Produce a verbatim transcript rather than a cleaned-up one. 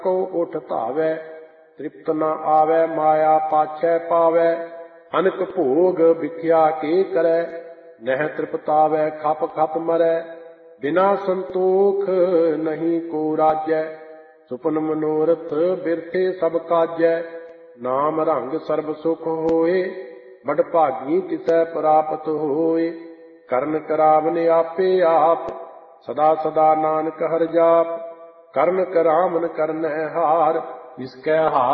को उठ धावै, तृप्त न आवै माया पाछै पावै। अनक भोग बिख्या के करै, नह तृपतावै खप खप मरै। बिना संतोख नहीं को राजै, सुपन मनोरथ बिरथे सब काजै। नाम रंग सर्ब सुख होए, बड़ भागी तिसै प्राप्त होए। करन करावन आपे आप, सदा सदा नानक हर जाप। करन करामन करनै हार, इसकै हार